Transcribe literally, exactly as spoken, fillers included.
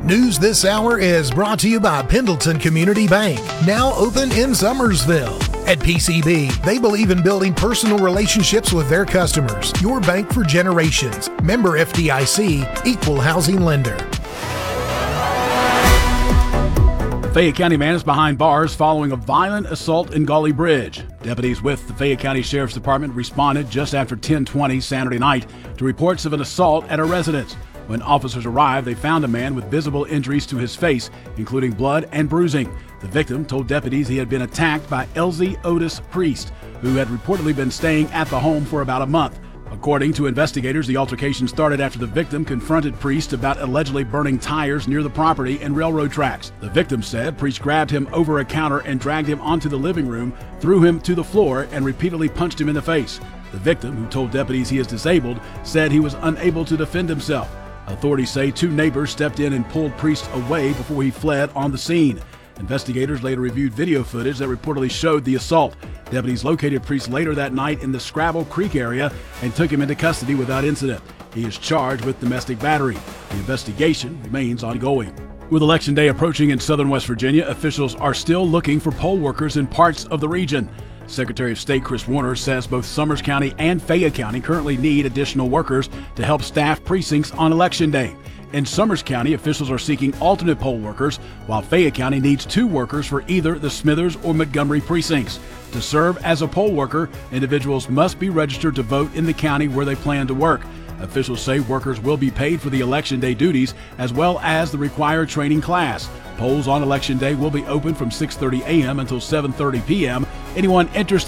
News this hour is brought to you by Pendleton Community Bank, now open in Summersville. At P C B, they believe in building personal relationships with their customers. Your bank for generations. Member F D I C, Equal Housing Lender. Fayette County man is behind bars following a violent assault in Gully Bridge. Deputies with the Fayette County Sheriff's Department responded just after ten twenty Saturday night to reports of an assault at a residence. When officers arrived, they found a man with visible injuries to his face, including blood and bruising. The victim told deputies he had been attacked by Elsie Otis Priest, who had reportedly been staying at the home for about a month. According to investigators, the altercation started after the victim confronted Priest about allegedly burning tires near the property and railroad tracks. The victim said Priest grabbed him over a counter and dragged him onto the living room, threw him to the floor, and repeatedly punched him in the face. The victim, who told deputies he is disabled, said he was unable to defend himself. Authorities say two neighbors stepped in and pulled Priest away before he fled on the scene. Investigators later reviewed video footage that reportedly showed the assault. Deputies located Priest later that night in the Scrabble Creek area and took him into custody without incident. He is charged with domestic battery. The investigation remains ongoing. With Election Day approaching in southern West Virginia, officials are still looking for poll workers in parts of the region. Secretary of State Chris Warner says both Summers County and Fayette County currently need additional workers to help staff precincts on Election Day. In Summers County, officials are seeking alternate poll workers, while Fayette County needs two workers for either the Smithers or Montgomery precincts. To serve as a poll worker, individuals must be registered to vote in the county where they plan to work. Officials say workers will be paid for the Election Day duties as well as the required training class. Polls on Election Day will be open from six thirty a.m. until seven thirty p.m. Anyone interested